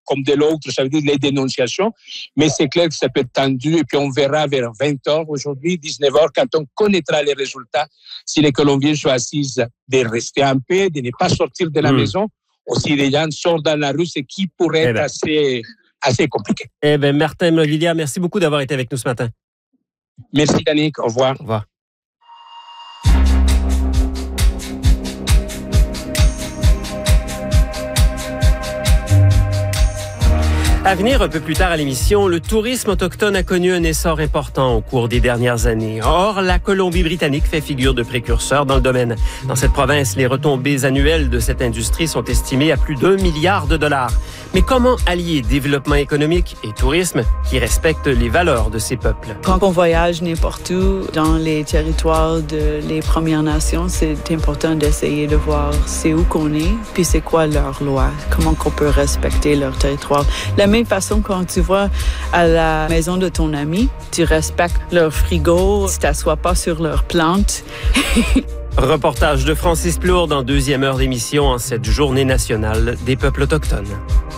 comme de l'autre, ça veut dire les dénonciations. Mais c'est clair que ça peut être tendu et puis on verra vers 20h aujourd'hui, 19h, quand on connaîtra les résultats, si les Colombiens choisissent de rester en paix, de ne pas sortir de la maison, ou si les gens sortent dans la rue, ce qui pourrait être assez compliqué. Eh bien, Martin Mobilia, merci beaucoup d'avoir été avec nous ce matin. Merci, Danick. Au revoir. Au revoir. À venir un peu plus tard à l'émission, le tourisme autochtone a connu un essor important au cours des dernières années. Or, la Colombie-Britannique fait figure de précurseur dans le domaine. Dans cette province, les retombées annuelles de cette industrie sont estimées à plus d'$1 milliard. Mais comment allier développement économique et tourisme qui respectent les valeurs de ces peuples? Quand on voyage n'importe où dans les territoires des Premières Nations, c'est important d'essayer de voir c'est où qu'on est, puis c'est quoi leurs lois, comment qu'on peut respecter leur territoire. La même façon, quand tu vas à la maison de ton ami, tu respectes leur frigo, tu t'assois pas sur leurs plantes. Reportage de Francis Plourde en deuxième heure d'émission en cette journée nationale des peuples autochtones.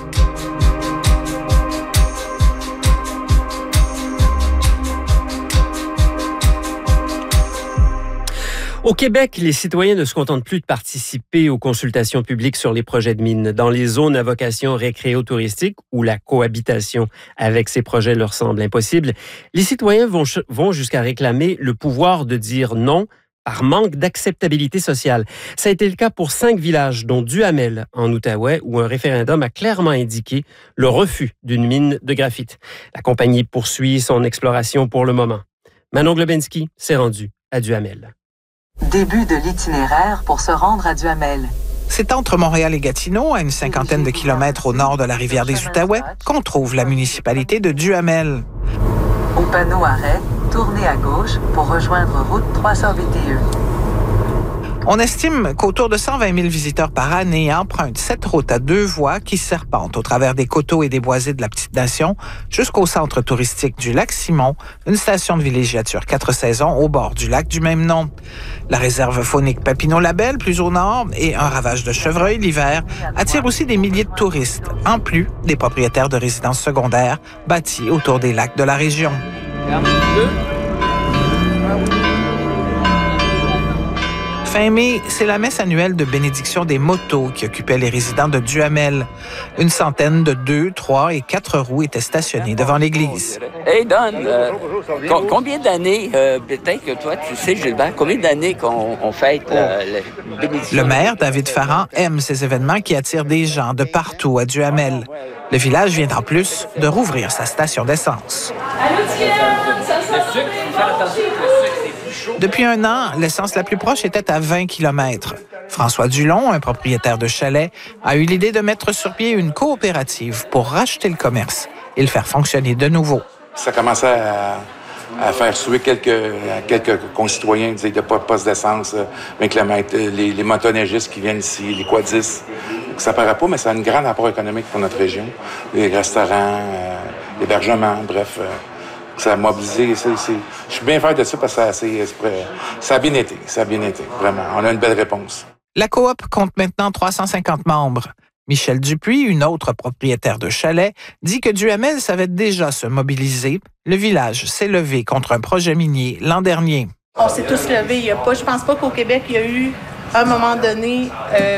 Au Québec, les citoyens ne se contentent plus de participer aux consultations publiques sur les projets de mines. Dans les zones à vocation récréo-touristique, où la cohabitation avec ces projets leur semble impossible, les citoyens vont jusqu'à réclamer le pouvoir de dire non par manque d'acceptabilité sociale. Ça a été le cas pour 5 villages, dont Duhamel, en Outaouais, où un référendum a clairement indiqué le refus d'une mine de graphite. La compagnie poursuit son exploration pour le moment. Manon Globinski s'est rendue à Duhamel. Début de l'itinéraire pour se rendre à Duhamel. C'est entre Montréal et Gatineau, à une 50aine de kilomètres au nord de la rivière des Outaouais, qu'on trouve la municipalité de Duhamel. Au panneau arrêt, tournez à gauche pour rejoindre route 321. On estime qu'autour de 120 000 visiteurs par année empruntent cette route à 2 voies qui serpentent au travers des coteaux et des boisés de la Petite-Nation jusqu'au centre touristique du lac Simon, une station de villégiature 4 saisons au bord du lac du même nom. La réserve faunique Papineau-Labelle, plus au nord, et un ravage de chevreuils l'hiver attirent aussi des milliers de touristes, en plus des propriétaires de résidences secondaires bâties autour des lacs de la région. Fin mai, c'est la messe annuelle de bénédiction des motos qui occupait les résidents de Duhamel. Une centaine de 2, 3 et 4 roues étaient stationnées devant l'église. Hey Don, combien d'années, peut-être que toi tu sais Gilbert, combien d'années qu'on fête la bénédiction? Le maire, David Farran, aime ces événements qui attirent des gens de partout à Duhamel. Le village vient en plus de rouvrir sa station d'essence. Depuis 1 an, l'essence la plus proche était à 20 km. François Dulon, un propriétaire de chalet, a eu l'idée de mettre sur pied une coopérative pour racheter le commerce et le faire fonctionner de nouveau. Ça commençait à faire suer quelques concitoyens, il n'y a pas de poste d'essence, 20 km, les motoneigistes qui viennent ici, les quadistes. Ça ne paraît pas, mais ça a un grand apport économique pour notre région. Les restaurants, l'hébergement, bref. Ça a mobilisé. Je suis bien fier de ça parce que ça a bien été. Ça a bien été, vraiment. On a une belle réponse. La coop compte maintenant 350 membres. Michel Dupuis, une autre propriétaire de chalet, dit que Duhamel savait déjà se mobiliser. Le village s'est levé contre un projet minier l'an dernier. On s'est tous levés. Je pense pas qu'au Québec, il y a eu, à un moment donné,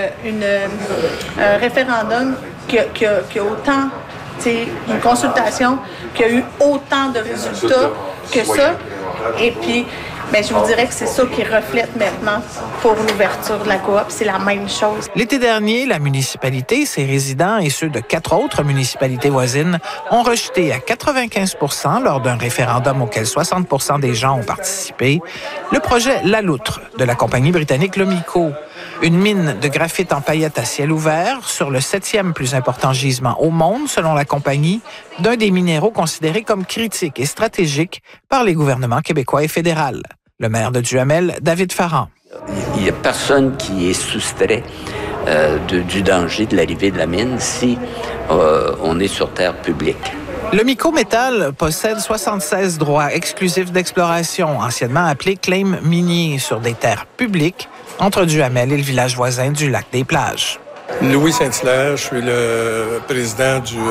un référendum qui a autant... C'est une consultation qui a eu autant de résultats que ça. Et puis, je vous dirais que c'est ça qui reflète maintenant pour l'ouverture de la coop. C'est la même chose. L'été dernier, la municipalité, ses résidents et ceux de 4 autres municipalités voisines ont rejeté à 95 % lors d'un référendum auquel 60 % des gens ont participé, le projet La Loutre de la compagnie britannique Lomico. Une mine de graphite en paillettes à ciel ouvert sur le 7e plus important gisement au monde, selon la compagnie, d'un des minéraux considérés comme critiques et stratégiques par les gouvernements québécois et fédéral. Le maire de Duhamel, David Farran. Il n'y a personne qui est soustrait du danger de l'arrivée de la mine si on est sur terre publique. Lomico Métal possède 76 droits exclusifs d'exploration, anciennement appelés claims miniers, sur des terres publiques entre Duhamel et le village voisin du Lac des Plages. Louis Saint-Hilaire, je suis le président du